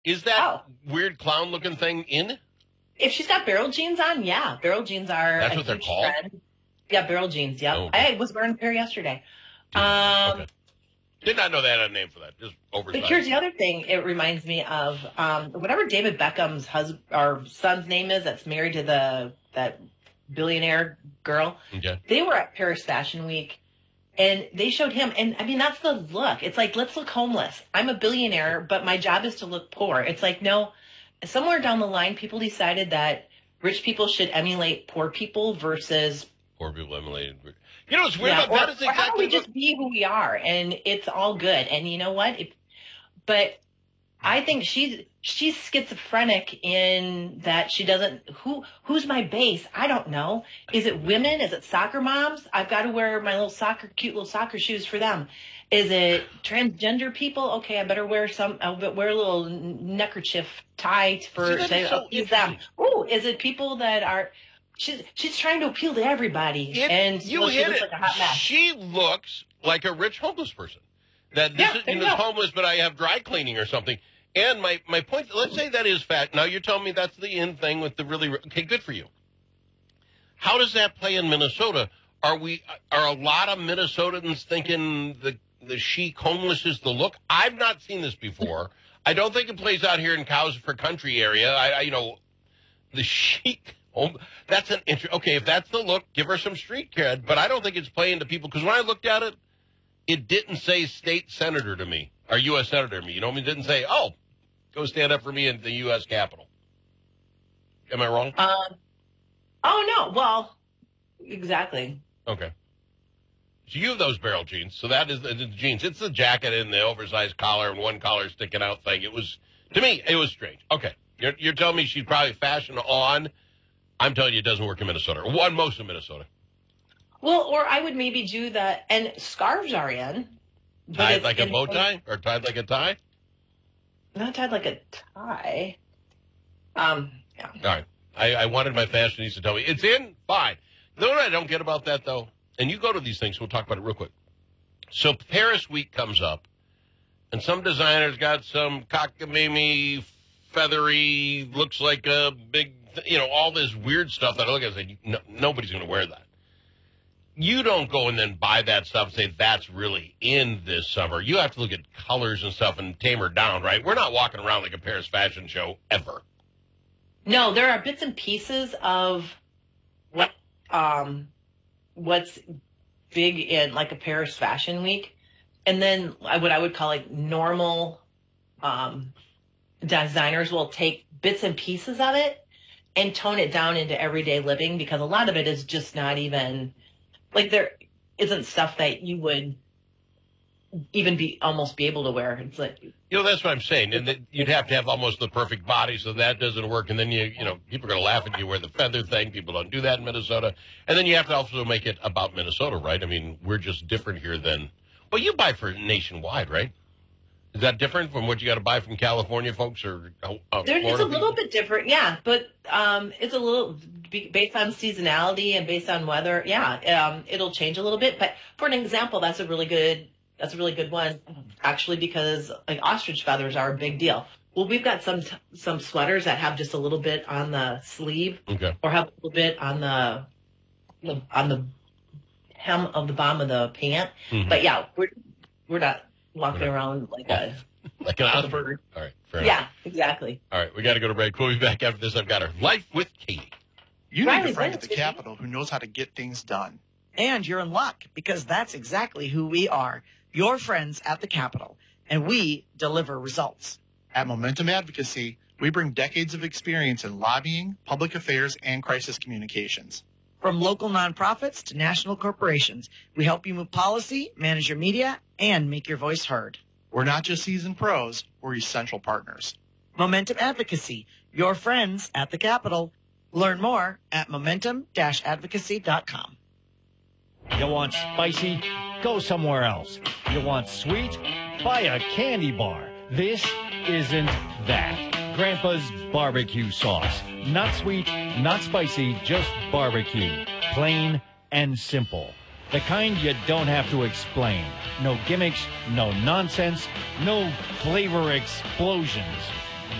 Is that weird clown-looking thing in? If she's got barrel jeans on, yeah. Barrel jeans are That's what they're called? trend. Yeah, barrel jeans, yeah. Oh, okay. I was wearing a pair yesterday. Okay. Did not know they had a name for that. Just oversized. But here's the other thing it reminds me of. Whatever David Beckham's husband or son's name is that's married to that billionaire girl. Okay. They were at Paris Fashion Week. And they showed him, and I mean, that's the look. It's like, let's look homeless. I'm a billionaire, but my job is to look poor. It's like, no, somewhere down the line, people decided that rich people should emulate poor people versus... Poor people emulate... You know what's weird about that is exactly... Or how do we just be who we are, and it's all good. And you know what? But I think she's schizophrenic in that she doesn't... Who's my base? I don't know. Is it women? Is it soccer moms? I've got to wear my cute little soccer shoes for them. Is it transgender people? Okay, I better wear a little neckerchief tie to appease them. Oh, is it people that are... She's trying to appeal to everybody. She looks like a hot mess. She looks like a rich homeless person. That this is homeless, but I have dry cleaning or something. And my point, let's say that is fat. Now you're telling me that's the in thing with the really, okay, good for you. How does that play in Minnesota? Are a lot of Minnesotans thinking the chic homeless is the look? I've not seen this before. I don't think it plays out here in Cows for Country area. The chic home, that's okay, if that's the look, give her some street cred, but I don't think it's playing to people, because when I looked at it, it didn't say state senator to me, or U.S. senator to me. You know what I mean? It didn't say, oh, go stand up for me in the U.S. Capitol. Am I wrong? No. Well, exactly. Okay. So you have those barrel jeans. So that is the jeans. It's the jacket and the oversized collar and one collar sticking out thing. To me, it was strange. Okay. You're telling me she's probably fashion on. I'm telling you it doesn't work in Minnesota. Or most of Minnesota. Well, or I would maybe do and scarves are in. Tied like a bow tie? Or tied like a tie? Not tied like a tie. Yeah. All right. I wanted my fashionista to tell me. It's in? Fine. You know what I don't get about that, though? And you go to these things, so we'll talk about it real quick. So Paris Week comes up, and some designer's got some cockamamie, feathery, looks like a big, all this weird stuff that I look at and say, nobody's going to wear that. You don't go and then buy that stuff and say that's really in this summer. You have to look at colors and stuff and tame her down, right? We're not walking around like a Paris fashion show ever. No, there are bits and pieces of what's big in like a Paris Fashion Week, and then what I would call like normal designers will take bits and pieces of it and tone it down into everyday living, because a lot of it is just not even like there isn't stuff that you would even almost be able to wear. It's like, that's what I'm saying. And you'd have to have almost the perfect body, so that doesn't work. And then people are going to laugh at you, wear the feather thing. People don't do that in Minnesota. And then you have to also make it about Minnesota, right? I mean, we're just different here than, well, you buy for nationwide, right? Is that different from what you got to buy from California folks or Florida? It's a little bit different, yeah. But it's a little based on seasonality and based on weather. Yeah, it'll change a little bit. But for an example, that's a really good one, actually, because like ostrich feathers are a big deal. Well, we've got some sweaters that have just a little bit on the sleeve, okay, or have a little bit on the hem of the bottom of the pant. Mm-hmm. But yeah, we're not walking around like an bird. All right, fair enough. Yeah, exactly. All right, we got to go to break. We'll be back after this. I've got her Life with Katie. You need a friend at the Capitol who knows how to get things done. And you're in luck, because that's exactly who we are. Your friends at the Capitol, and we deliver results. At Momentum Advocacy, we bring decades of experience in lobbying, public affairs, and crisis communications. From local nonprofits to national corporations, we help you move policy, manage your media, and make your voice heard. We're not just seasoned pros, we're essential partners. Momentum Advocacy, your friends at the Capitol. Learn more at momentum-advocacy.com. You want spicy? Go somewhere else. You want sweet? Buy a candy bar. This isn't that. Grandpa's barbecue sauce. Not sweet, not spicy, just barbecue. Plain and simple. The kind you don't have to explain. No gimmicks, no nonsense, no flavor explosions.